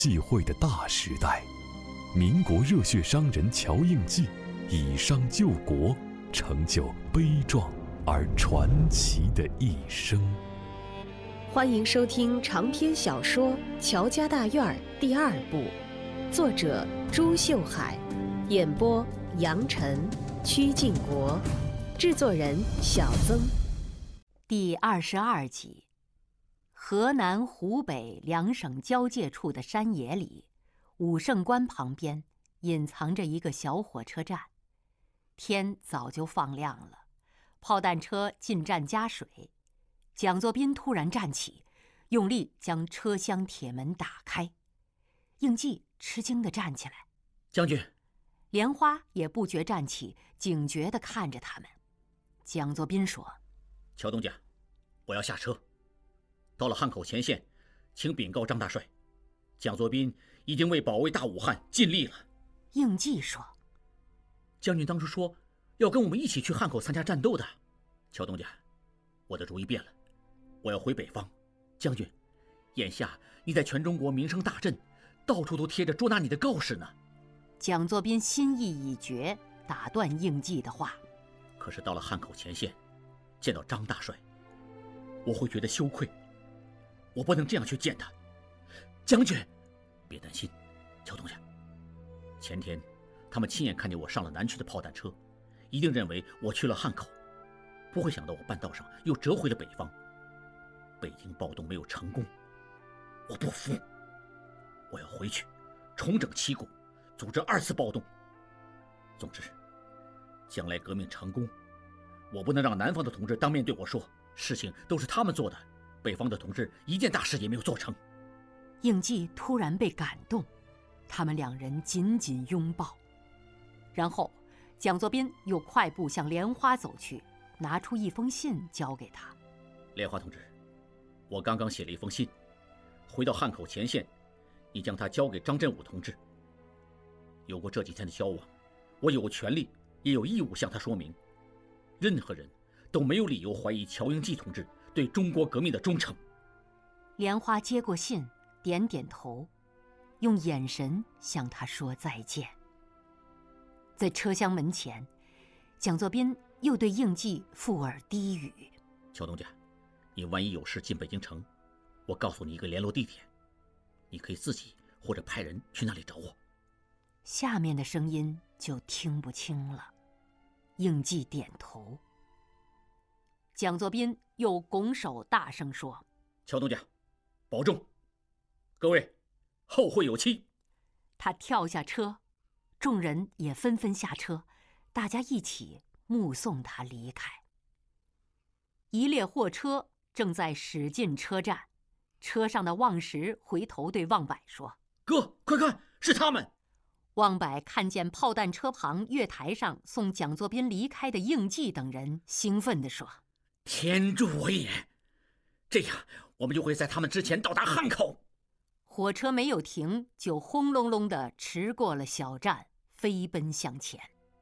际会的大时代，民国热血商人乔应记以商救国，成就悲壮而传奇的一生。 欢迎收听长篇小说《乔家大院》第2部，作者朱秀海，演播杨晨、曲靖国，制作人小曾。 第22集。河南、湖北两省交界处的山野里，武胜关旁边隐藏着一个小火车站。天早就放亮了，炮弹车进站加水。蒋作斌突然站起，用力将车厢铁门打开。应记吃惊地站起来。 将军。 莲花也不觉站起，警觉地看着他们。蒋作斌说： 乔东家，我要下车。到了汉口前线，请禀告张大帅，蒋作斌已经为保卫大武汉尽力了。 应记说： 将军当初说要跟我们一起去汉口参加战斗的。乔东家，我的主意变了，我要回北方。将军，眼下你在全中国名声大振，到处都贴着捉拿你的告示呢。 蒋作斌心意已决，打断应记的话。 可是到了汉口前线，见到张大帅，我会觉得羞愧，我不能这样去见他。将军，别担心，乔东家，前天他们亲眼看见我上了南区的炮弹车，一定认为我去了汉口，不会想到我半道上又折回了北方。北京暴动没有成功，我不服，我要回去重整旗鼓，组织2次暴动。总之，将来革命成功，我不能让南方的同志当面对我说事情都是他们做的，北方的同志一件大事也没有做成。 应记突然被感动，他们2人紧紧拥抱。然后蒋作斌又快步向莲花走去，拿出一封信交给他。 莲花同志，我刚刚写了一封信，回到汉口前线，你将它交给张振武同志。有过这几天的交往，我有权利也有义务向他说明，任何人都没有理由怀疑乔应记同志对中国革命的忠诚。 莲花接过信，点点头，用眼神向他说再见。在车厢门前，蒋作斌又对应记附耳低语： 乔东家，你万一有事进北京城，我告诉你一个联络地点，你可以自己或者派人去那里找我。 下面的声音就听不清了。应记点头。蒋作斌又拱手大声说： 乔东家，保重，各位后会有期。 他跳下车，众人也纷纷下车，大家一起目送他离开。一列货车正在驶进车站，车上的望石回头对望柏说： 哥，快看，是他们。 望柏看见炮弹车旁月台上送蒋作斌离开的应记等人，兴奋地说： 天助我也，这样我们就会在他们之前到达汉口。 火车没有停，就轰隆隆地驰过了小站，飞奔向前。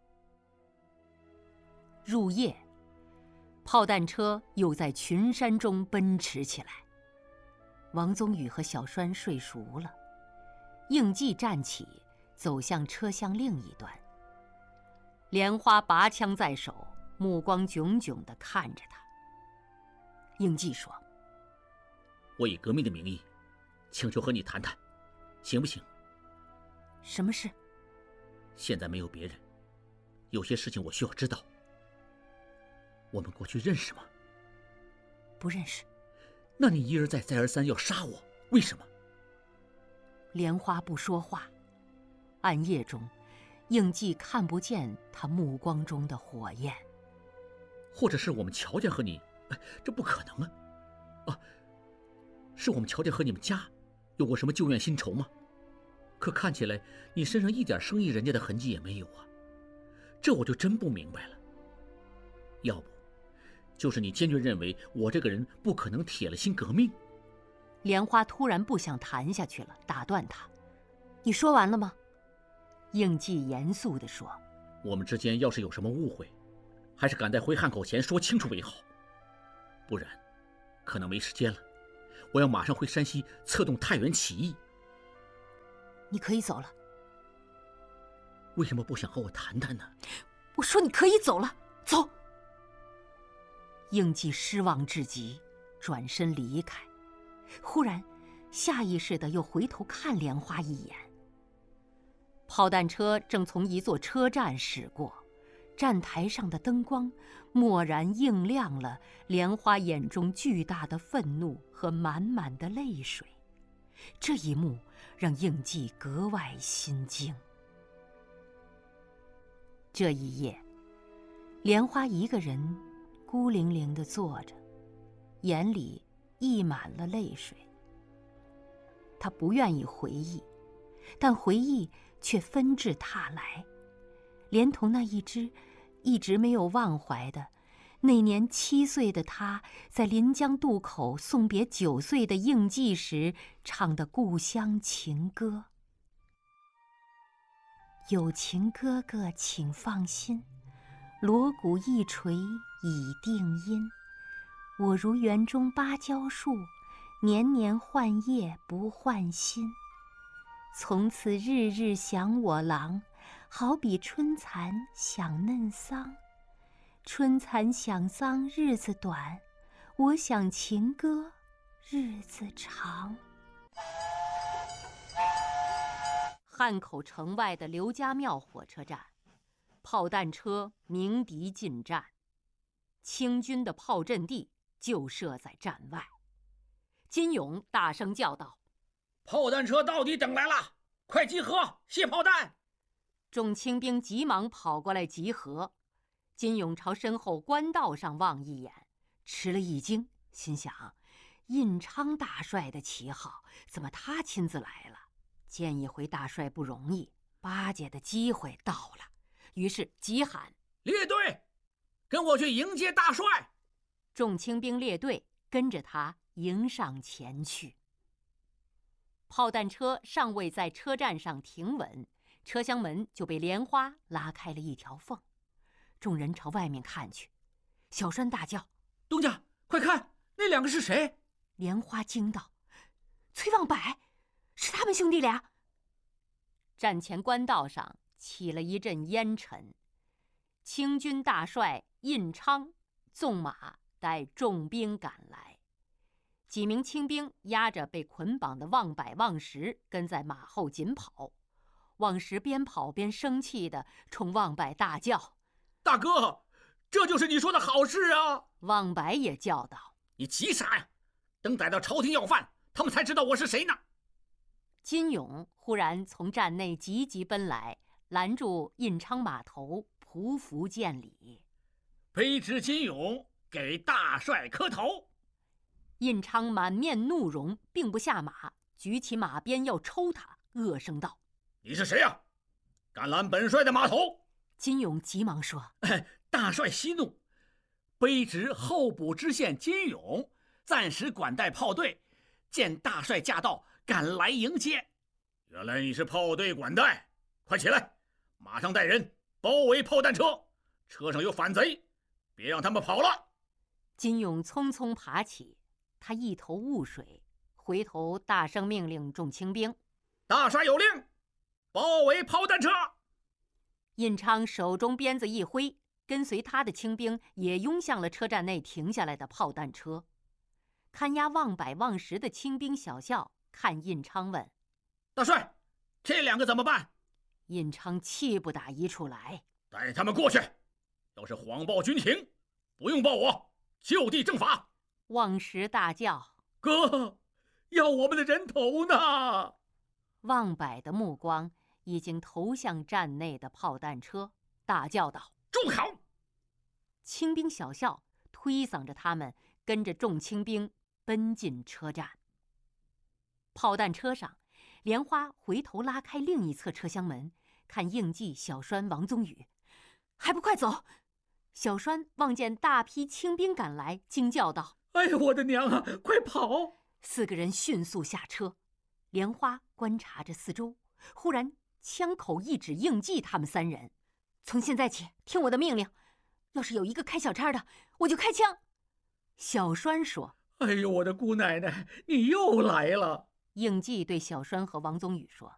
入夜，炮弹车又在群山中奔驰起来。王宗宇和小栓睡熟了，应记站起，走向车厢另一端。莲花拔枪在手，目光炯炯地看着他。应记说： 我以革命的名义请求和你谈谈，行不行？ 什么事？ 现在没有别人，有些事情我需要知道。我们过去认识吗？ 不认识。 那你一而再再而三要杀我，为什么？ 莲花不说话。暗夜中，应记看不见他目光中的火焰。 或者是我们乔家和你，这不可能啊！是我们乔家和你们家有过什么旧怨新仇吗？可看起来你身上一点生意人家的痕迹也没有啊，这我就真不明白了。要不就是你坚决认为我这个人不可能铁了心革命。 莲花突然不想谈下去了，打断他：你说完了吗？应记严肃地说： 我们之间要是有什么误会，还是赶在回汉口前说清楚为好，不然可能没时间了，我要马上回山西策动太原起义。 你可以走了。 为什么不想和我谈谈呢？ 我说你可以走了，走。应季失望至极，转身离开。忽然，下意识地又回头看莲花一眼。炮弹车正从一座车站驶过，站台上的灯光蓦然映亮了莲花眼中巨大的愤怒和满满的泪水。这一幕让应季格外心惊。这一夜，莲花一个人孤零零地坐着，眼里溢满了泪水。他不愿意回忆，但回忆却纷至沓来，连同那一直没有忘怀的那年7岁的他在临江渡口送别9岁的应季时唱的故乡情歌。有情哥哥请放心，锣鼓一锤已定音。我如园中芭蕉树，年年换叶不换新。从此日日想我郎，好比春蚕想嫩桑。春蚕想桑日子短，我想情歌日子长。汉口城外的刘家庙火车站，炮弹车鸣笛进站，清军的炮阵地就设在站外。金勇大声叫道：“ 炮弹车到底等来了，快集合，卸炮弹！” 众清兵急忙跑过来集合。金勇朝身后官道上望一眼，吃了一惊，心想：印昌大帅的旗号，怎么他亲自来了？见一回大帅不容易，巴结的机会到了。于是急喊：“ 列队，跟我去迎接大帅！” 众清兵列队跟着他迎上前去。炮弹车尚未在车站上停稳，车厢门就被莲花拉开了一条缝。众人朝外面看去，小栓大叫：“ 东家，快看，那两个是谁？” 莲花惊道：“崔望柏，是他们兄弟俩。”站前官道上起了一阵烟尘。清军大帅印昌纵马带重兵赶来，几名清兵押着被捆绑的望柏、望石跟在马后紧跑。望石边跑边生气地冲望柏大叫：“ 大哥，这就是你说的好事啊！” 望柏也叫道：“ 你急啥呀？等逮到朝廷要犯，他们才知道我是谁呢。” 金勇忽然从站内急急奔来，拦住印昌码头，匍匐见礼：“ 卑职金勇给大帅磕头。” 印昌满面怒容，并不下马，举起马鞭要抽他，恶声道：“ 你是谁呀？敢拦本帅的码头！” 金勇急忙说：“ 大帅息怒，卑职候补知县金勇，暂时管带炮队，见大帅驾到，赶来迎接。”原来你是炮队管带，快起来，马上带人包围炮弹车，车上有反贼，别让他们跑了。 金勇匆匆爬起，他一头雾水，回头大声命令众清兵：“ 大帅有令，包围炮弹车！” 印昌手中鞭子一挥，跟随他的清兵也拥向了车站内停下来的炮弹车。看押望柏、望石的清兵小校看印昌问：“ 大帅，这两个怎么办？” 印昌气不打一处来：“ 带他们过去，要是谎报军情，不用报我，就地正法。” 望石大叫：“ 哥，要我们的人头呢！” 望柏的目光已经投向站内的炮弹车，大叫道：“ 住口！” 清兵小校推搡着他们，跟着众清兵奔进车站。炮弹车上，莲花回头拉开另一侧车厢门，看应季、小栓、王宗宇：“还不快走！”小栓望见大批清兵赶来，惊叫道：“ 哎呀，我的娘啊，快跑！” 4个人迅速下车。莲花观察着四周，忽然枪口一指应季他们3人：“从现在起，听我的命令，要是有一个开小差的，我就开枪。”小栓说：“ 哎呦，我的姑奶奶，你又来了！” 应季对小栓和王宗宇说：“